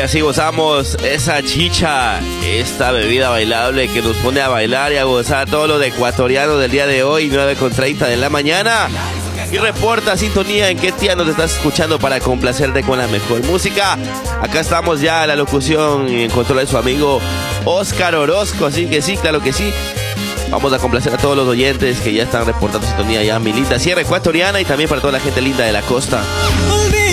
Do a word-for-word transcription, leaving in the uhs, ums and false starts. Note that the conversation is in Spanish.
así gozamos esa chicha, esta bebida bailable que nos pone a bailar y a gozar todo lo de ecuatoriano del día de hoy, nueve con treinta de la mañana. Y reporta sintonía en qué día nos estás escuchando para complacerte con la mejor música. Acá estamos ya a la locución y en control de su amigo Oscar Orozco, así que sí, claro que sí. Vamos a complacer a todos los oyentes que ya están reportando sintonía ya, mi linda sierra ecuatoriana, y también para toda la gente linda de la costa.